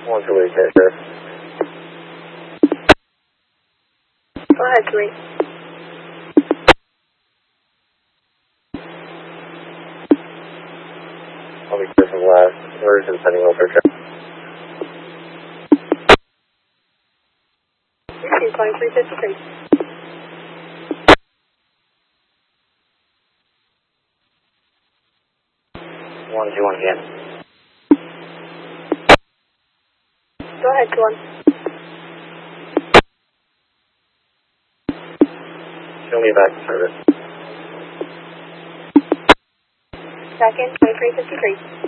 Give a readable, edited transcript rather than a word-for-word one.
1 2 8, sir. Go ahead, Kuwait. I'll be clear from last. Version sending over check. Receive 2353. One two one again. Go ahead, 21. Show me back to service. Second, 2353.